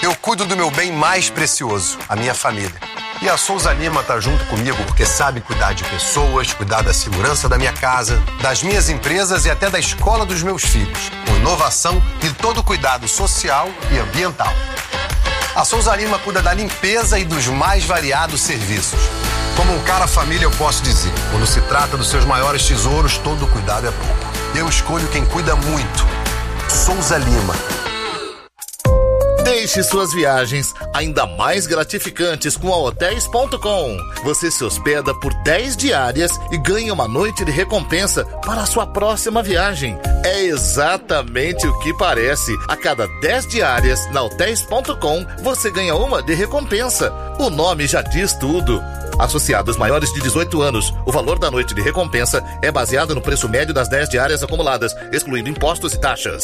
Eu cuido do meu bem mais precioso, a minha família. E a Souza Lima tá junto comigo porque sabe cuidar de pessoas, cuidar da segurança da minha casa, das minhas empresas e até da escola dos meus filhos, com inovação e todo cuidado social e ambiental. A Souza Lima cuida da limpeza e dos mais variados serviços. Como um cara família, eu posso dizer, quando se trata dos seus maiores tesouros, todo cuidado é pouco. Eu escolho quem cuida muito. Souza Lima. Deixe suas viagens ainda mais gratificantes com a Hotels.com. Você se hospeda por 10 diárias e ganha uma noite de recompensa para a sua próxima viagem. É exatamente o que parece. A cada 10 diárias na Hotels.com, você ganha uma de recompensa. O nome já diz tudo. Associados maiores de 18 anos, o valor da noite de recompensa é baseado no preço médio das 10 diárias acumuladas, excluindo impostos e taxas.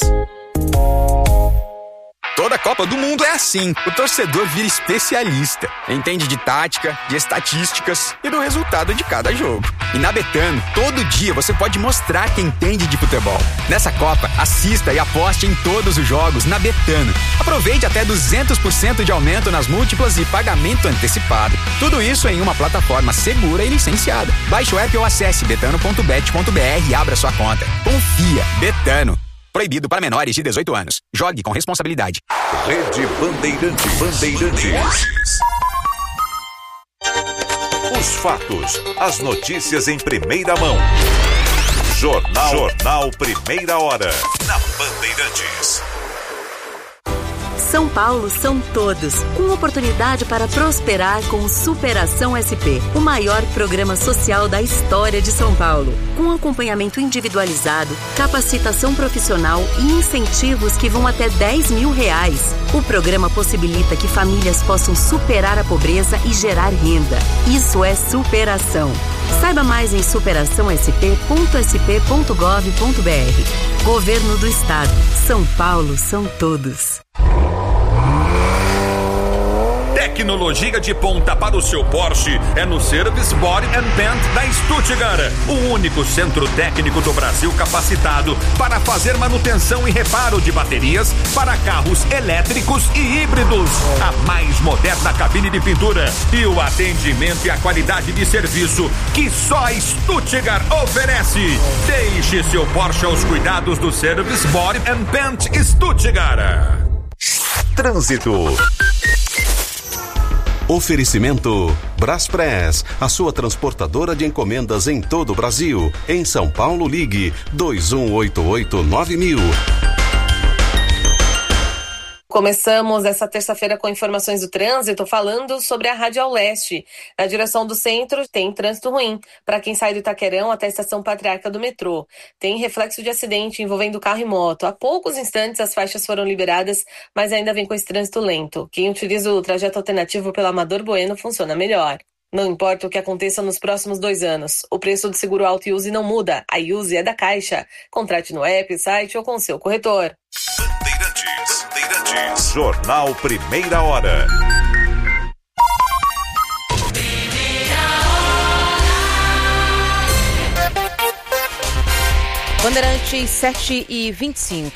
Toda Copa do Mundo é assim. O torcedor vira especialista. Entende de tática, de estatísticas e do resultado de cada jogo. E na Betano, todo dia você pode mostrar quem entende de futebol. Nessa Copa, assista e aposte em todos os jogos na Betano. Aproveite até 200% de aumento nas múltiplas e pagamento antecipado. Tudo isso em uma plataforma segura e licenciada. Baixe o app ou acesse betano.bet.br e abra sua conta. Confia. Betano. Proibido para menores de 18 anos. Jogue com responsabilidade. Rede Bandeirantes. Os fatos, as notícias em primeira mão. Jornal Primeira Hora. Na Bandeirantes. São Paulo são todos, com oportunidade para prosperar com o Superação SP, o maior programa social da história de São Paulo. Com acompanhamento individualizado, capacitação profissional e incentivos que vão até R$10 mil. O programa possibilita que famílias possam superar a pobreza e gerar renda. Isso é superação. Saiba mais em superaçãosp.sp.gov.br. Governo do Estado. São Paulo são todos. Tecnologia de ponta para o seu Porsche é no Service Body and Paint da Stuttgart, o único centro técnico do Brasil capacitado para fazer manutenção e reparo de baterias para carros elétricos e híbridos. A mais moderna cabine de pintura e o atendimento e a qualidade de serviço que só a Stuttgart oferece. Deixe seu Porsche aos cuidados do Service Body and Paint Stuttgart. Trânsito. Oferecimento Braspress, a sua transportadora de encomendas em todo o Brasil. Em São Paulo, ligue 2188-9000. Começamos essa terça-feira com informações do trânsito, falando sobre a Radial Leste. Na direção do centro tem trânsito ruim para quem sai do Itaquerão até a estação Patriarca do metrô. Tem reflexo de acidente envolvendo carro e moto. Há poucos instantes as faixas foram liberadas, mas ainda vem com esse trânsito lento. Quem utiliza o trajeto alternativo pela Amador Bueno funciona melhor. Não importa o que aconteça nos próximos 2 anos, o preço do seguro auto Iuse não muda. A Iuse é da Caixa. Contrate no app, site ou com seu corretor. Bandeirantes. Jornal Primeira Hora. Bandeirantes 7h25.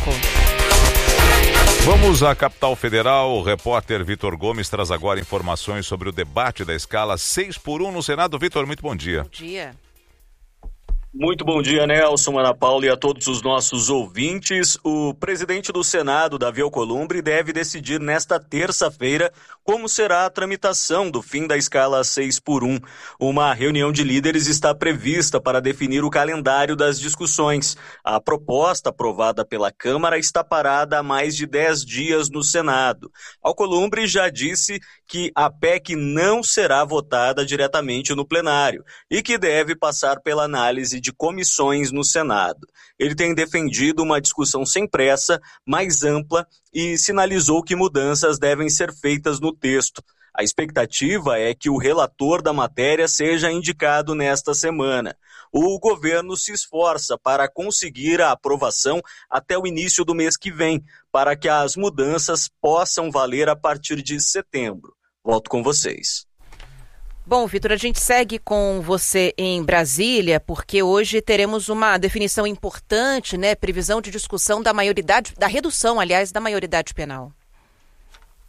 Vamos à capital federal. O repórter Vitor Gomes traz agora informações sobre o debate da escala 6x1 no Senado. Vitor, muito bom dia. Bom dia. Muito bom dia, Nelson, Ana Paula e a todos os nossos ouvintes. O presidente do Senado, Davi Alcolumbre, deve decidir nesta terça-feira como será a tramitação do fim da escala 6x1. Uma reunião de líderes está prevista para definir o calendário das discussões. A proposta aprovada pela Câmara está parada há mais de 10 dias no Senado. Alcolumbre já disse que a PEC não será votada diretamente no plenário e que deve passar pela análise de comissões no Senado. Ele tem defendido uma discussão sem pressa, mais ampla, e sinalizou que mudanças devem ser feitas no texto. A expectativa é que o relator da matéria seja indicado nesta semana. O governo se esforça para conseguir a aprovação até o início do mês que vem, para que as mudanças possam valer a partir de setembro. Volto com vocês. Bom, Vitor, a gente segue com você em Brasília, porque hoje teremos uma definição importante, né? Previsão de discussão da maioridade, da redução, aliás, da maioridade penal.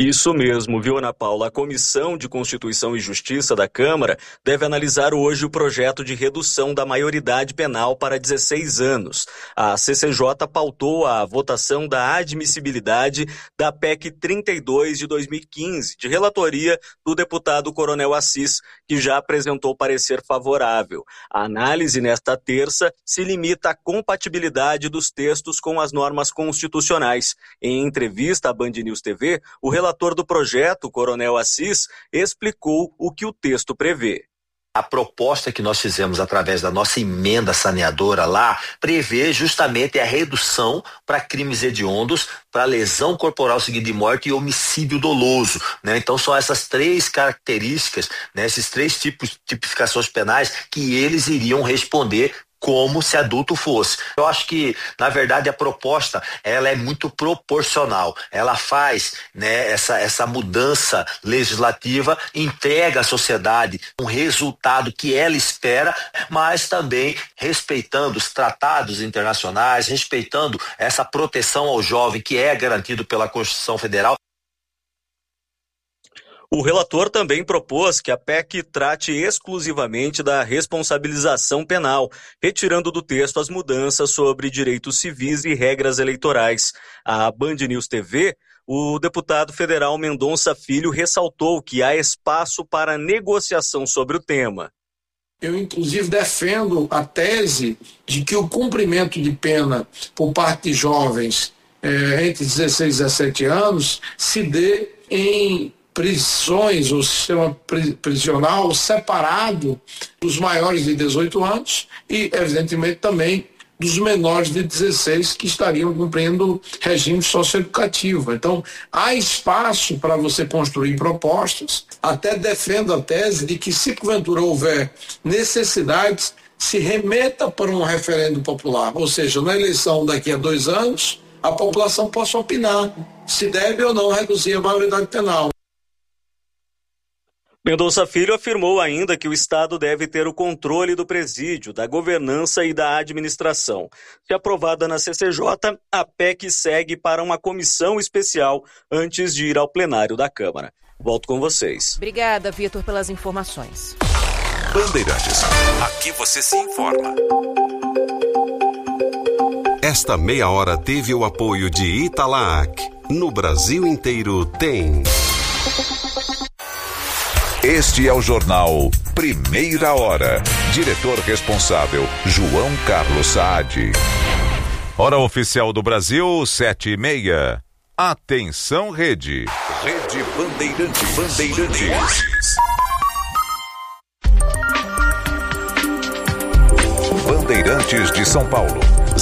Isso mesmo, viu, Ana Paula? A Comissão de Constituição e Justiça da Câmara deve analisar hoje o projeto de redução da maioridade penal para 16 anos. A CCJ pautou a votação da admissibilidade da PEC 32 de 2015, de relatoria do deputado Coronel Assis, que já apresentou parecer favorável. A análise nesta terça se limita à compatibilidade dos textos com as normas constitucionais. Em entrevista à Band News TV, o relator do projeto, Coronel Assis, explicou o que o texto prevê. A proposta que nós fizemos através da nossa emenda saneadora lá prevê justamente a redução para crimes hediondos, para lesão corporal seguida de morte e homicídio doloso, né? Então são essas três características, né, esses três tipificações penais que eles iriam responder como se adulto fosse. Eu acho que, na verdade, a proposta ela é muito proporcional. Ela faz, né, essa mudança legislativa, entrega à sociedade um resultado que ela espera, mas também respeitando os tratados internacionais, respeitando essa proteção ao jovem que é garantido pela Constituição Federal. O relator também propôs que a PEC trate exclusivamente da responsabilização penal, retirando do texto as mudanças sobre direitos civis e regras eleitorais. À Band News TV, o deputado federal Mendonça Filho ressaltou que há espaço para negociação sobre o tema. Eu, inclusive, defendo a tese de que o cumprimento de pena por parte de jovens entre 16 e 17 anos se dê em prisões ou sistema prisional separado dos maiores de 18 anos e, evidentemente, também dos menores de 16 que estariam cumprindo regime socioeducativo. Então, há espaço para você construir propostas. Até defendo a tese de que, se porventura houver necessidades, se remeta para um referendo popular. Ou seja, na eleição daqui a 2 anos, a população possa opinar se deve ou não reduzir a maioridade penal. Mendonça Filho afirmou ainda que o Estado deve ter o controle do presídio, da governança e da administração. Se aprovada na CCJ, a PEC segue para uma comissão especial antes de ir ao plenário da Câmara. Volto com vocês. Obrigada, Vitor, pelas informações. Bandeirantes, aqui você se informa. Esta meia hora teve o apoio de Italac. No Brasil inteiro tem... Este é o jornal Primeira Hora. Diretor responsável, João Carlos Saad. Hora oficial do Brasil, 7h30. Atenção, Rede. Rede Bandeirantes. Bandeirantes de São Paulo.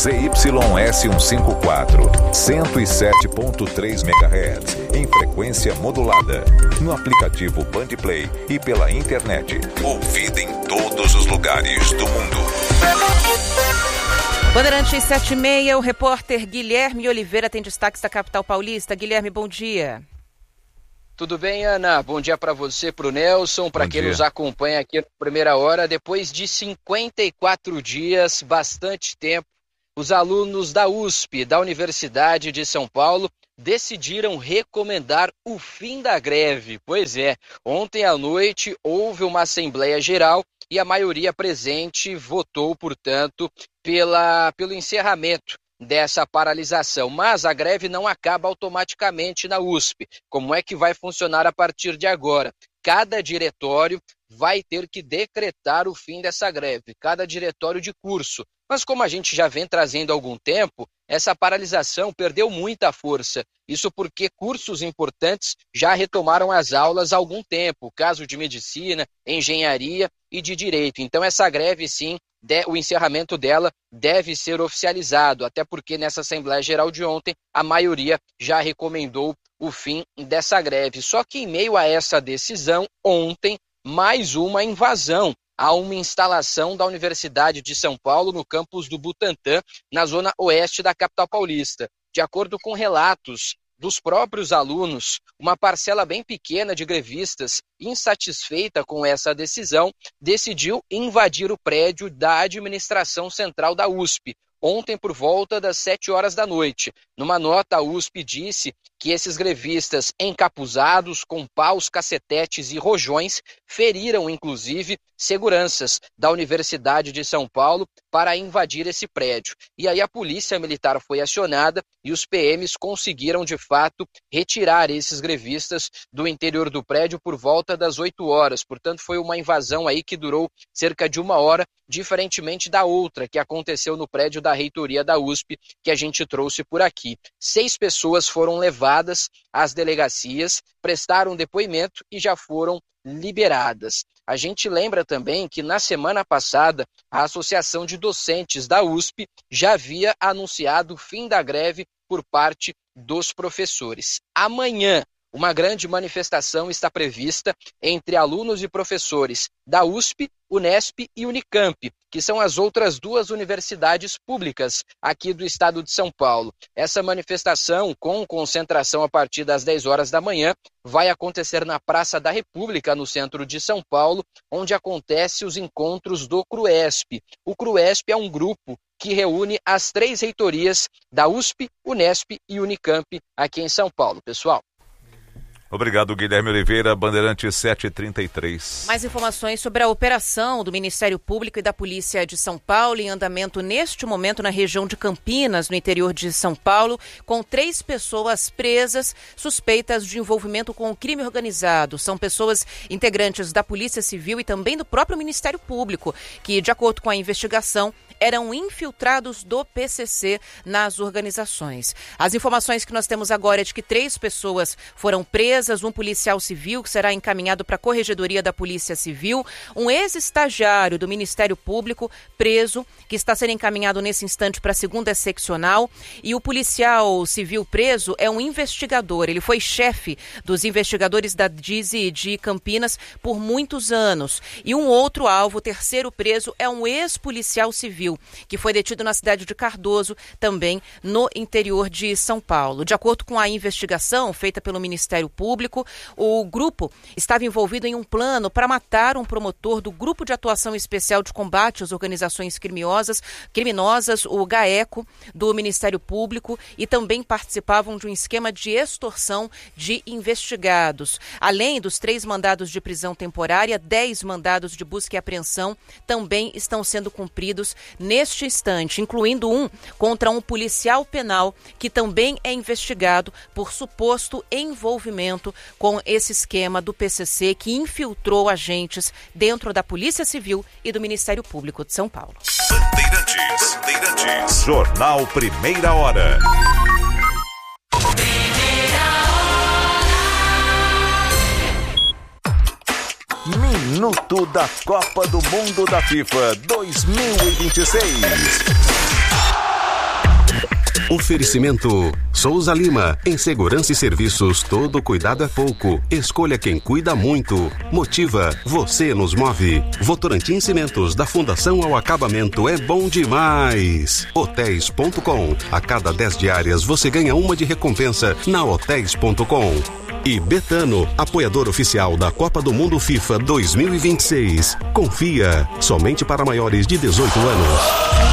ZYS154, 107.3 MHz, em frequência modulada, no aplicativo Bandplay e pela internet, ouvida em todos os lugares do mundo. Bandeirantes 7h30, o repórter Guilherme Oliveira tem destaques da capital paulista. Guilherme, bom dia. Tudo bem, Ana? Bom dia para você, para o Nelson, para quem nos acompanha aqui na Primeira Hora. Depois de 54 dias, bastante tempo, os alunos da USP, da Universidade de São Paulo, decidiram recomendar o fim da greve. Pois é, ontem à noite houve uma Assembleia Geral e a maioria presente votou, portanto, pelo encerramento dessa paralisação. Mas a greve não acaba automaticamente na USP. Como é que vai funcionar a partir de agora? Cada diretório vai ter que decretar o fim dessa greve, cada diretório de curso. Mas como a gente já vem trazendo há algum tempo, essa paralisação perdeu muita força. Isso porque cursos importantes já retomaram as aulas há algum tempo, o caso de medicina, engenharia e de direito. Então essa greve, sim, o encerramento dela deve ser oficializado, até porque nessa Assembleia Geral de ontem a maioria já recomendou o fim dessa greve. Só que em meio a essa decisão, ontem, mais uma invasão a uma instalação da Universidade de São Paulo no campus do Butantã, na zona oeste da capital paulista. De acordo com relatos dos próprios alunos, uma parcela bem pequena de grevistas, insatisfeita com essa decisão, decidiu invadir o prédio da administração central da USP, ontem por volta das 7 horas da noite. Numa nota, a USP disse que esses grevistas encapuzados com paus, cacetetes e rojões feriram, inclusive, seguranças da Universidade de São Paulo para invadir esse prédio. E aí a polícia militar foi acionada e os PMs conseguiram, de fato, retirar esses grevistas do interior do prédio por volta das 8 horas. Portanto, foi uma invasão aí que durou cerca de 1 hora, diferentemente da outra que aconteceu no prédio da reitoria da USP, que a gente trouxe por aqui. 6 pessoas foram levadas às delegacias, prestaram depoimento e já foram liberadas. A gente lembra também que na semana passada a Associação de Docentes da USP já havia anunciado o fim da greve por parte dos professores. Amanhã, uma grande manifestação está prevista entre alunos e professores da USP, Unesp e Unicamp, que são as outras 2 universidades públicas aqui do estado de São Paulo. Essa manifestação, com concentração a partir das 10 horas da manhã, vai acontecer na Praça da República, no centro de São Paulo, onde acontecem os encontros do CRUESP. O CRUESP é um grupo que reúne as 3 reitorias da USP, Unesp e Unicamp aqui em São Paulo. Pessoal. Obrigado, Guilherme Oliveira, Bandeirantes 733. Mais informações sobre a operação do Ministério Público e da Polícia de São Paulo em andamento neste momento na região de Campinas, no interior de São Paulo, com 3 pessoas presas suspeitas de envolvimento com o crime organizado. São pessoas integrantes da Polícia Civil e também do próprio Ministério Público, que, de acordo com a investigação, eram infiltrados do PCC nas organizações. As informações que nós temos agora é de que 3 pessoas foram presas, um policial civil que será encaminhado para a Corregedoria da Polícia Civil, um ex-estagiário do Ministério Público preso, que está sendo encaminhado nesse instante para a 2ª seccional, e o policial civil preso é um investigador. Ele foi chefe dos investigadores da DISI de Campinas por muitos anos. E um outro alvo, o 3º preso, é um ex-policial civil, que foi detido na cidade de Cardoso, também no interior de São Paulo. De acordo com a investigação feita pelo Ministério Público, o grupo estava envolvido em um plano para matar um promotor do Grupo de Atuação Especial de Combate às Organizações Criminosas, o GAECO, do Ministério Público, e também participavam de um esquema de extorsão de investigados. Além dos 3 mandados de prisão temporária, 10 mandados de busca e apreensão também estão sendo cumpridos neste instante, incluindo um contra um policial penal que também é investigado por suposto envolvimento com esse esquema do PCC que infiltrou agentes dentro da Polícia Civil e do Ministério Público de São Paulo. Bandeirantes. Jornal Primeira Hora. Minuto da Copa do Mundo da FIFA 2026. Oferecimento Souza Lima. Em segurança e serviços, todo cuidado é pouco. Escolha quem cuida muito. Motiva, você nos move. Votorantim Cimentos, da fundação ao acabamento, é bom demais. Hotéis.com. A cada 10 diárias você ganha uma de recompensa na Hotéis.com. E Betano, apoiador oficial da Copa do Mundo FIFA 2026. Confia, somente para maiores de 18 anos.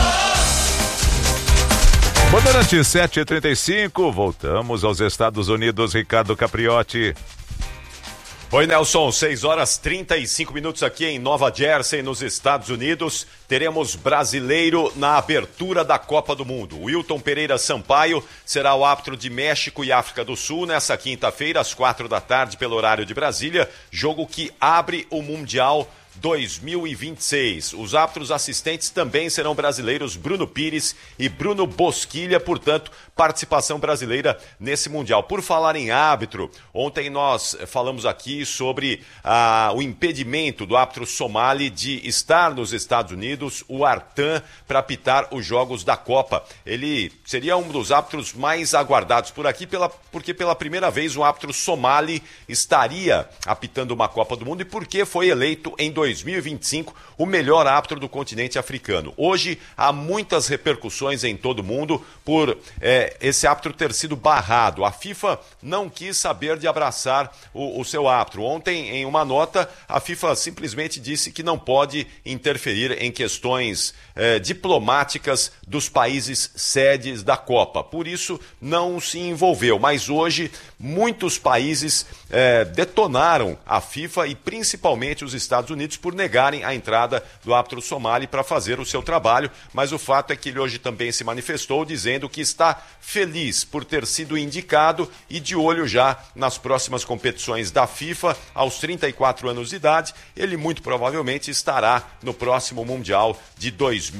Bandeirantes 7h35, voltamos aos Estados Unidos, Ricardo Capriotti. Oi, Nelson, 6h35 aqui em Nova Jersey, nos Estados Unidos. Teremos brasileiro na abertura da Copa do Mundo. Wilton Pereira Sampaio será o árbitro de México e África do Sul nessa quinta-feira, às 4h, pelo horário de Brasília. Jogo que abre o Mundial 2026. Os árbitros assistentes também serão brasileiros, Bruno Pires e Bruno Bosquilha, portanto, participação brasileira nesse Mundial. Por falar em árbitro, ontem nós falamos aqui sobre o impedimento do árbitro somali de estar nos Estados Unidos, o Artan, para apitar os jogos da Copa. Ele seria um dos árbitros mais aguardados por aqui, porque pela primeira vez um árbitro somali estaria apitando uma Copa do Mundo e porque foi eleito em 2018 2025 o melhor árbitro do continente africano. Hoje há muitas repercussões em todo o mundo por esse árbitro ter sido barrado. A FIFA não quis saber de abraçar o seu árbitro. Ontem, em uma nota, a FIFA simplesmente disse que não pode interferir em questões diplomáticas dos países sedes da Copa. Por isso, não se envolveu. Mas hoje, muitos países detonaram a FIFA e principalmente os Estados Unidos por negarem a entrada do árbitro somali para fazer o seu trabalho. Mas o fato é que ele hoje também se manifestou dizendo que está feliz por ter sido indicado e de olho já nas próximas competições da FIFA. Aos 34 anos de idade, ele muito provavelmente estará no próximo Mundial de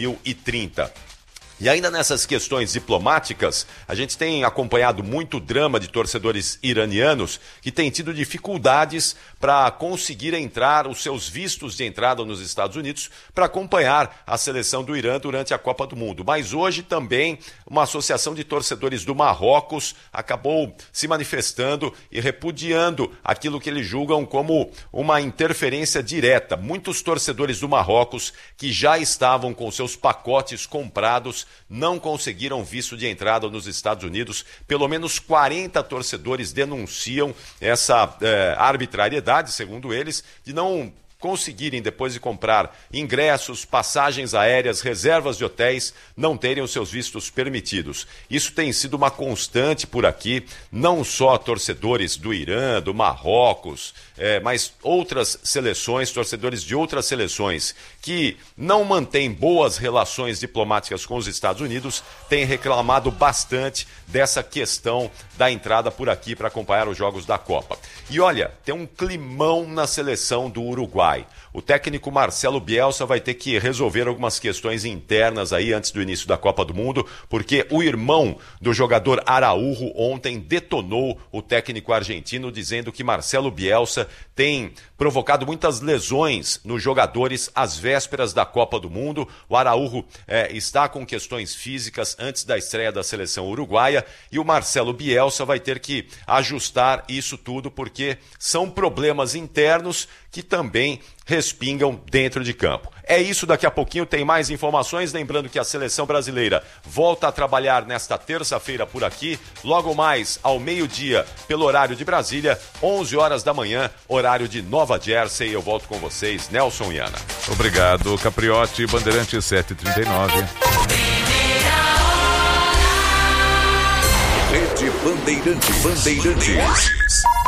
2030. E ainda nessas questões diplomáticas, a gente tem acompanhado muito drama de torcedores iranianos que têm tido dificuldades para conseguir entrar, os seus vistos de entrada nos Estados Unidos, para acompanhar a seleção do Irã durante a Copa do Mundo. Mas hoje também uma associação de torcedores do Marrocos acabou se manifestando e repudiando aquilo que eles julgam como uma interferência direta. Muitos torcedores do Marrocos que já estavam com seus pacotes comprados não conseguiram visto de entrada nos Estados Unidos. Pelo menos 40 torcedores denunciam essa arbitrariedade, segundo eles, de não conseguirem, depois de comprar ingressos, passagens aéreas, reservas de hotéis, não terem os seus vistos permitidos. Isso tem sido uma constante por aqui, não só torcedores do Irã, do Marrocos, mas outras seleções, torcedores de outras seleções que não mantêm boas relações diplomáticas com os Estados Unidos, têm reclamado bastante dessa questão da entrada por aqui para acompanhar os jogos da Copa. E olha, tem um climão na seleção do Uruguai. O técnico Marcelo Bielsa vai ter que resolver algumas questões internas aí antes do início da Copa do Mundo, porque o irmão do jogador Araújo ontem detonou o técnico argentino, dizendo que Marcelo Bielsa tem provocado muitas lesões nos jogadores às vésperas da Copa do Mundo. O Araújo está com questões físicas antes da estreia da seleção uruguaia e o Marcelo Bielsa vai ter que ajustar isso tudo, porque são problemas internos que também respingam dentro de campo. É isso, daqui a pouquinho tem mais informações, lembrando que a seleção brasileira volta a trabalhar nesta terça-feira por aqui, logo mais ao meio-dia pelo horário de Brasília, 11 horas da manhã, horário de Nova Jersey. Eu volto com vocês, Nelson e Ana. Obrigado, Capriotti, Bandeirante 739. Rede Bandeirantes.